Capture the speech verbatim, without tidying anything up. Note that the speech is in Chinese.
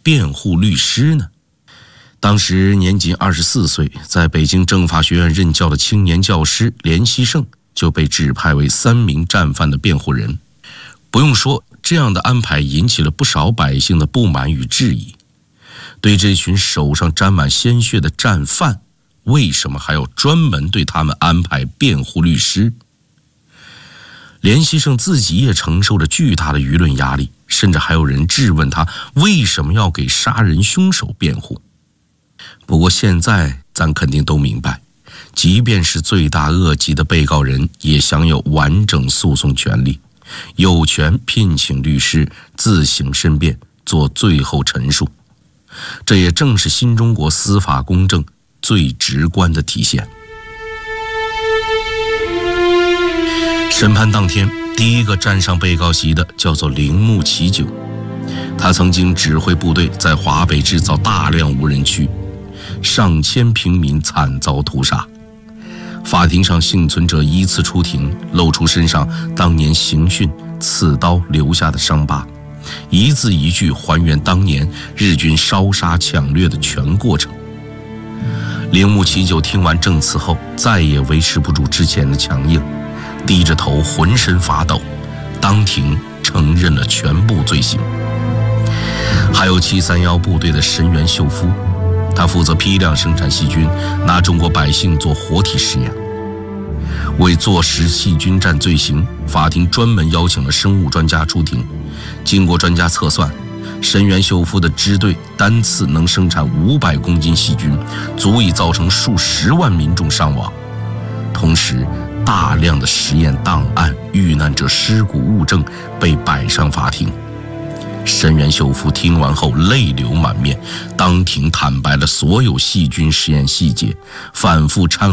辩护律师呢？当时年仅二十四岁，在北京政法学院任教的青年教师连锡胜就被指派为三名战犯的辩护人。不用说，这样的安排引起了不少百姓的不满与质疑。对这群手上沾满鲜血的战犯，为什么还要专门对他们安排辩护律师？连锡胜自己也承受着巨大的舆论压力，甚至还有人质问他为什么要给杀人凶手辩护。不过现在咱肯定都明白，即便是罪大恶极的被告人也享有完整诉讼权利，有权聘请律师自行申辩，做最后陈述。这也正是新中国司法公正最直观的体现。审判当天，第一个站上被告席的叫做铃木启久，他曾经指挥部队在华北制造大量无人区，上千平民惨遭屠杀。法庭上幸存者依次出庭，露出身上当年刑讯、刺刀留下的伤疤，一字一句还原当年日军烧杀抢掠的全过程。铃木启久听完证词后，再也维持不住之前的强硬，低着头浑身发抖，当庭承认了全部罪行。还有七三一部队的神原秀夫，他负责批量生产细菌，拿中国百姓做活体实验。为坐实细菌战罪行，法庭专门邀请了生物专家出庭。经过专家测算，神原秀夫的支队单次能生产五百公斤细菌，足以造成数十万民众伤亡。同时，大量的实验档案、遇难者尸骨物证被摆上法庭。神原秀夫听完后泪流满面，当庭坦白了所有细菌实验细节，反复掺